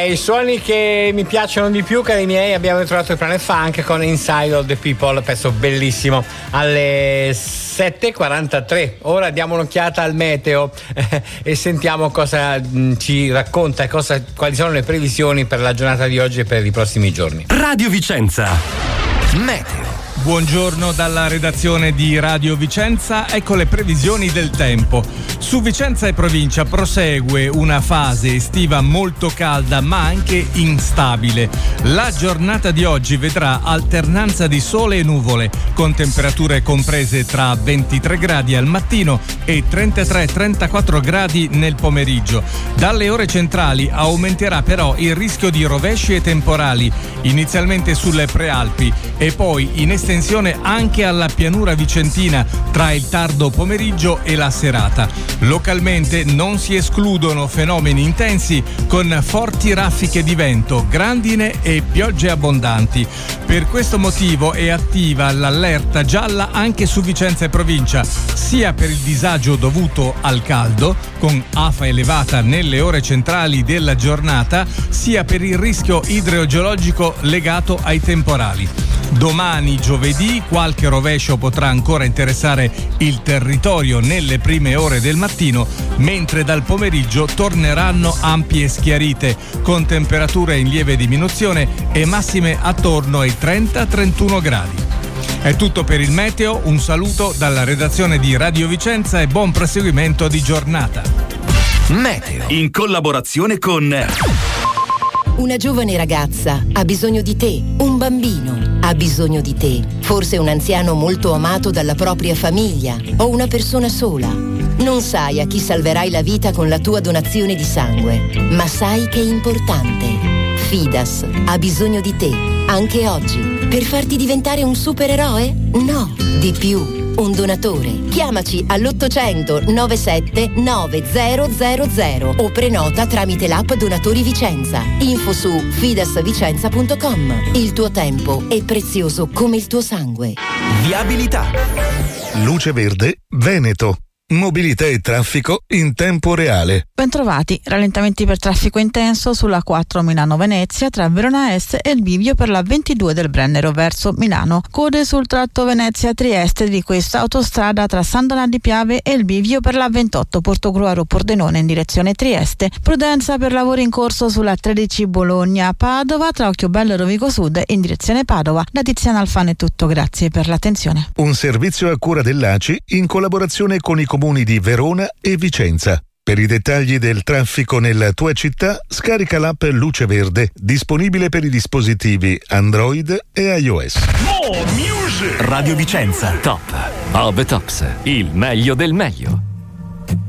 I suoni che mi piacciono di più, cari miei, abbiamo trovato il Planet Funk con Inside of the People, pezzo bellissimo, alle 7:43. Ora diamo un'occhiata al meteo e sentiamo cosa ci racconta e quali sono le previsioni per la giornata di oggi e per i prossimi giorni. Radio Vicenza, meteo. Buongiorno dalla redazione di Radio Vicenza, ecco le previsioni del tempo. Su Vicenza e provincia prosegue una fase estiva molto calda ma anche instabile. La giornata di oggi vedrà alternanza di sole e nuvole, con temperature comprese tra 23 gradi al mattino e 33-34 gradi nel pomeriggio. Dalle ore centrali aumenterà però il rischio di rovesci e temporali, inizialmente sulle prealpi e poi in estensione anche alla pianura vicentina tra il tardo pomeriggio e la serata. Localmente non si escludono fenomeni intensi con forti raffiche di vento, grandine e piogge abbondanti. Per questo motivo è attiva l'allerta gialla anche su Vicenza e provincia, sia per il disagio dovuto al caldo, con afa elevata nelle ore centrali della giornata, sia per il rischio idrogeologico legato ai temporali. Domani, giovedì, qualche rovescio potrà ancora interessare il territorio nelle prime ore del mattino, mentre dal pomeriggio torneranno ampie schiarite, con temperature in lieve diminuzione e massime attorno ai 30-31 gradi. È tutto per il meteo, un saluto dalla redazione di Radio Vicenza e buon proseguimento di giornata. Meteo, in collaborazione con... Una giovane ragazza ha bisogno di te, un bambino ha bisogno di te, forse un anziano molto amato dalla propria famiglia o una persona sola. Non sai a chi salverai la vita con la tua donazione di sangue, ma sai che è importante. Fidas ha bisogno di te, anche oggi, per farti diventare un supereroe? No, di più. Un donatore. Chiamaci all'800 97 9000 o prenota tramite l'app Donatori Vicenza. Info su fidasvicenza.com. Il tuo tempo è prezioso come il tuo sangue. Viabilità. Luce Verde Veneto. Mobilità e traffico in tempo reale. Bentrovati, rallentamenti per traffico intenso sulla 4 Milano-Venezia tra Verona Est e il bivio per la 22 del Brennero verso Milano. Code sul tratto Venezia-Trieste di questa autostrada tra San Donà di Piave e il bivio per la 28 Portogruaro-Pordenone in direzione Trieste. Prudenza per lavori in corso sulla 13 Bologna-Padova tra Occhiobello e Rovigo Sud in direzione Padova. Da Tiziana Alfano è tutto, grazie per l'attenzione. Un servizio a cura dell'ACI in collaborazione con i comuni di Verona e Vicenza. Per i dettagli del traffico nella tua città, scarica l'app Luce Verde, disponibile per i dispositivi Android e iOS. Radio Vicenza, top of the tops, il meglio del meglio.